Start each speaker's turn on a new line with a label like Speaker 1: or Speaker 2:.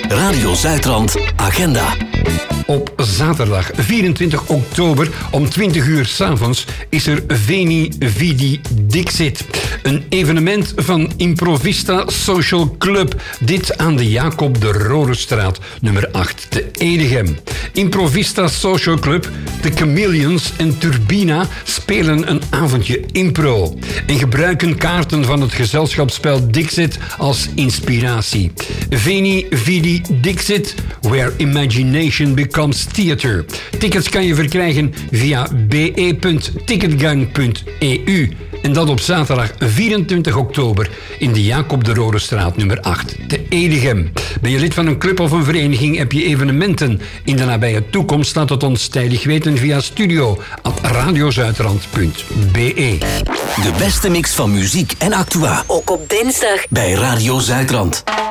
Speaker 1: Radio Zuidrand Agenda.
Speaker 2: Op zaterdag 24 oktober om 20 uur 's avonds is er Veni Vidi Dixit. Een evenement van Improvista Social Club. Dit aan de Jacob de Rodestraat, nummer 8 te Edegem. Improvista Social Club, de Chameleons en Turbina spelen een avondje impro. En gebruiken kaarten van het gezelschapsspel Dixit als inspiratie. Veni Vidi Dixit, where imagination becomes theater. Tickets kan je verkrijgen via be.ticketgang.eu. En dat op zaterdag 24 oktober in de Jacob de Rodestraat nummer 8 te Edegem. Ben je lid van een club of een vereniging, heb je evenementen in de nabije toekomst, laat het ons tijdig weten via studio@radiozuidrand.be.
Speaker 1: De beste mix van muziek en actua.
Speaker 3: Ook op dinsdag
Speaker 1: bij Radio Zuidrand.